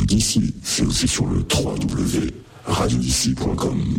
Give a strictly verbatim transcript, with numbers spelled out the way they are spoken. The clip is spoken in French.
d'ici. C'est aussi sur le w w w point radio d'ici point com.